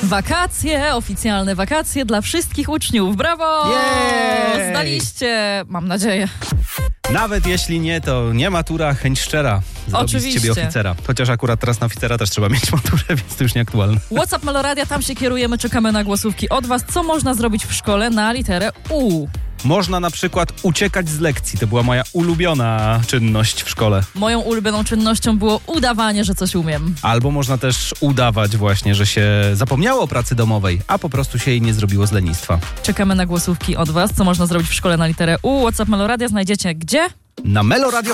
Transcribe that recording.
Wakacje, oficjalne wakacje dla wszystkich uczniów. Brawo! Jej! Zdaliście, mam nadzieję. Nawet jeśli nie, to nie matura, chęć szczera. Zrobi z Oczywiście. ciebie oficera. Chociaż akurat teraz na oficera też trzeba mieć maturę, więc to już nieaktualne. WhatsApp Meloradia, tam się kierujemy, czekamy na głosówki od was. Co można zrobić w szkole na literę U? Można na przykład uciekać z lekcji. To była moja ulubiona czynność w szkole. Moją ulubioną czynnością było udawanie, że coś umiem. Albo można też udawać właśnie, że się zapomniało o pracy domowej, a po prostu się jej nie zrobiło z lenistwa. Czekamy na głosówki od was. Co można zrobić w szkole na literę U? WhatsApp Meloradia znajdziecie gdzie? Na Meloradio